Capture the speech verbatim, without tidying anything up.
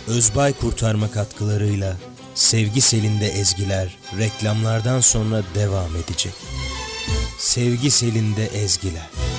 Özbay Kurtarma katkılarıyla Sevgi Selinde ezgiler reklamlardan sonra devam edecek. Sevgi Selinde ezgiler.